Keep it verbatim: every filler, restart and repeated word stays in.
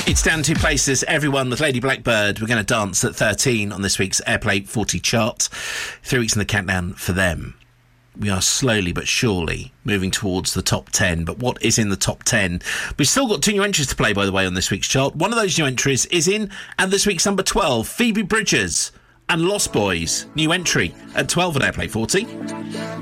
It's down two places. Everyone with Lady Blackbird. We're going to dance at thirteen on this week's Airplay forty chart. Three weeks in the countdown for them. We are slowly but surely moving towards the top ten. But what is in the top ten? We've still got two new entries to play, by the way, on this week's chart. One of those new entries is in at this week's number twelve. Phoebe Bridgers and Lost Boys. New entry at twelve at Airplay forty.